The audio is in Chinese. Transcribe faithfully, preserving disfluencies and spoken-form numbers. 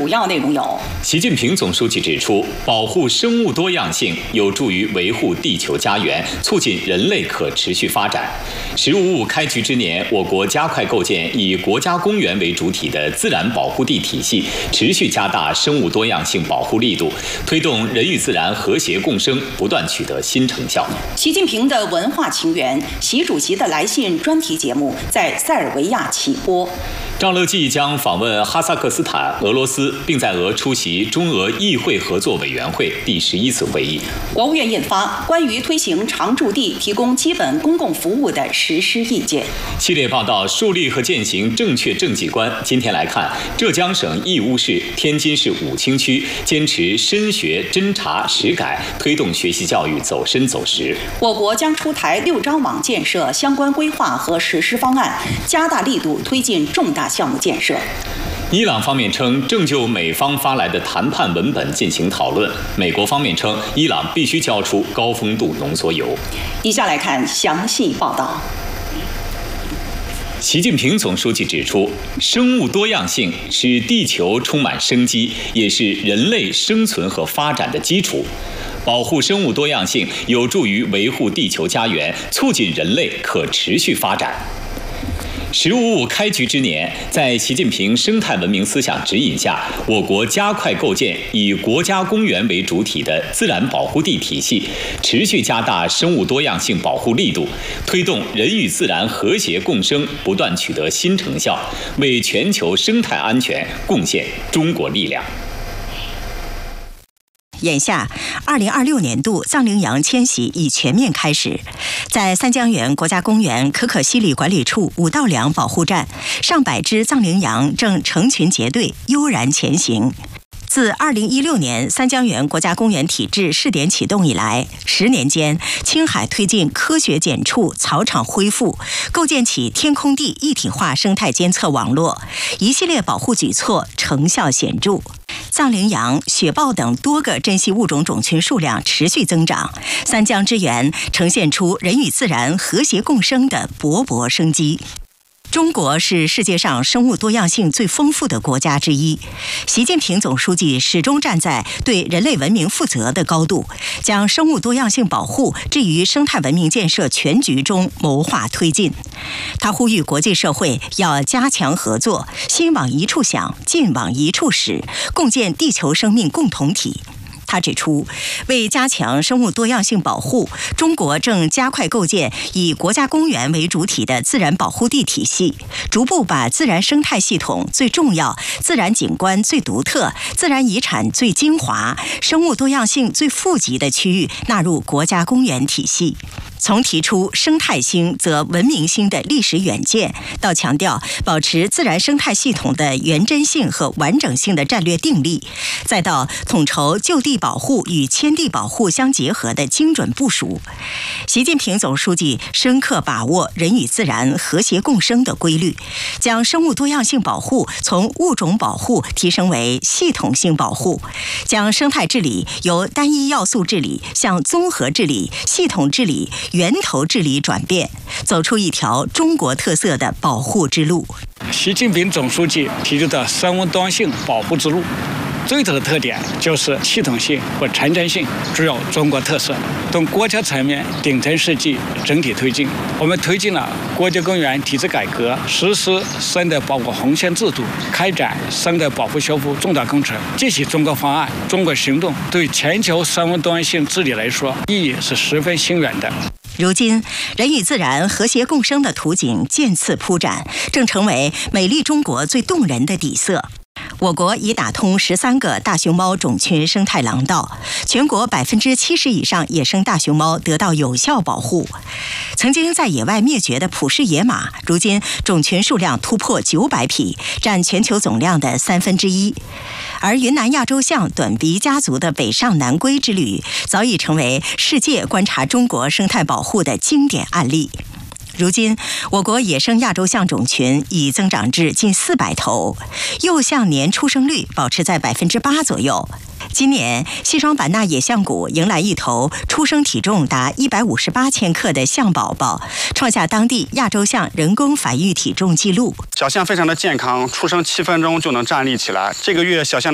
主要内容有： 习近平总书记指出，保护生物多样性有助于维护地球家园，促进人类可持续发展。“十五五”开局之年，我国加快构建以国家公园为主体的自然保护地体系，持续加大生物多样性保护力度，推动人与自然和谐共生，不断取得新成效。 习近平的文化情缘，习主席的来信专题节目在塞尔维亚起播。 赵乐际将访问哈萨克斯坦、俄罗斯，并在俄出席中俄议会合作委员会第十一次会议。 国务院印发关于推行常住地提供基本公共服务的实施意见。 系列报道树立和践行正确政绩观。今天来看，浙江省义乌市、天津市武清区坚持深学侦查实改，推动学习教育走深走实。 我国将出台六招网建设相关规划和实施方案，加大力度推进重大项目建设。 伊朗方面称，正就美方发来的谈判文本进行讨论。美国方面称，伊朗必须交出高丰度浓缩铀。 以下来看详细报道。 习近平总书记指出，生物多样性使地球充满生机，也是人类生存和发展的基础。保护生物多样性有助于维护地球家园，促进人类可持续发展。“十五五”开局之年，在习近平生态文明思想指引下，我国加快构建以国家公园为主体的自然保护地体系，持续加大生物多样性保护力度，推动人与自然和谐共生，不断取得新成效，为全球生态安全贡献中国力量。 眼下，二零二六年度藏羚羊迁徙已全面开始。在三江源国家公园可可西里管理处五道梁保护站，上百只藏羚羊正成群结队悠然前行。自二零一六年三江源国家公园体制试点启动以来，十年间，青海推进科学检处草场恢复，构建起天空地一体化生态监测网络，一系列保护举措成效显著。藏羚羊、雪豹等多个珍稀物种种群数量持续增长，三江之源呈现出人与自然和谐共生的勃勃生机。中国是世界上生物多样性最丰富的国家之一。习近平总书记始终站在对人类文明负责的高度，将生物多样性保护置于生态文明建设全局中谋划推进。他呼吁国际社会要加强合作，心往一处想，劲往一处使，共建地球生命共同体。他指出，为加强生物多样性保护，中国正加快构建以国家公园为主体的自然保护地体系，逐步把自然生态系统最重要、自然景观最独特、自然遗产最精华、生物多样性最富集的区域纳入国家公园体系。从提出生态兴则文明兴的历史远见，到强调保持自然生态系统的原真性和完整性的战略定力，再到统筹就地保护与迁地保护相结合的精准部署，习近平总书记深刻把握人与自然和谐共生的规律，将生物多样性保护从物种保护提升为系统性保护，将生态治理由单一要素治理向综合治理、系统治理、源头治理转变，走出一条中国特色的保护之路。 习近平总书记提出的生物多样性保护之路，最大的特点就是系统性和前瞻性，具有中国特色。从国家层面顶层设计整体推进，我们推进了国家公园体制改革，实施生态保护红线制度，开展生态保护修复重大工程。这些中国方案、中国行动对全球生物多样性治理来说，意义是十分深远的。 如今，人与自然和谐共生的图景渐次铺展，正成为美丽中国最动人的底色。我国已打通十三个大熊猫种群生态廊道，全国百分之七十以上野生大熊猫得到有效保护。曾经在野外灭绝的普氏野马，如今种群数量突破九百匹，占全球总量的三分之一。而云南亚洲象短鼻家族的北上南归之旅，早已成为世界观察中国生态保护的经典案例。如今，我国野生亚洲象种群已增长至近四百头，幼象年出生率保持在百分之八左右。今年，西双版纳野象谷迎来一头出生体重达一百五十八千克的象宝宝，创下当地亚洲象人工繁育体重纪录。 小象非常的健康，出生七分钟就能站立起来。这个月小象